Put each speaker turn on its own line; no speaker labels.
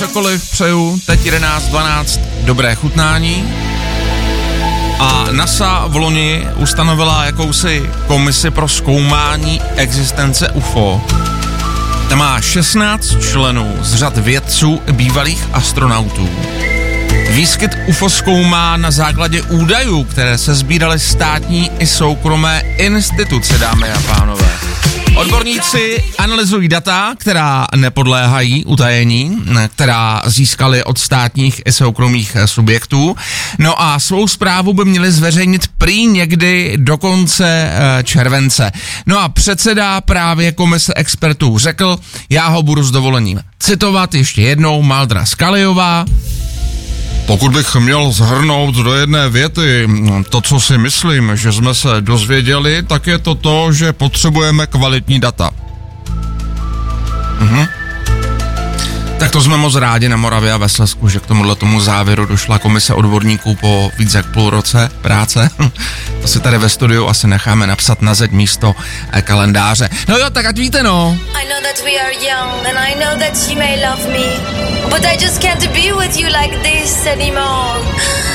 Cokoliv přeju, teď 11:12, dobré chutnání. A NASA v loni ustanovila jakousi komisi pro zkoumání existence UFO. Ta má 16 členů z řad vědců bývalých astronautů. Výskyt UFO zkoumá na základě údajů, které se sbíraly státní i soukromé instituce, dámy a pánové. Odborníci analyzují data, která nepodléhají utajení, která získali od státních i soukromých subjektů. No a svou zprávu by měli zveřejnit prý někdy do konce července. No a předseda právě komise expertů řekl, já ho budu s dovolením citovat ještě jednou, Maldra Skaliová.
Pokud bych měl shrnout do jedné věty to, co si myslím, že jsme se dozvěděli, tak je to, že potřebujeme kvalitní data.
Tak to jsme moc rádi na Moravě a ve Slezsku, že k tomu závěru došla komise odborníků po víc jak půl roce práce. To si tady ve studiu asi necháme napsat na zeď místo kalendáře. No jo, tak ať víte, no.
I know that we are young and I know that you may love me, but I just can't be with you like this anymore.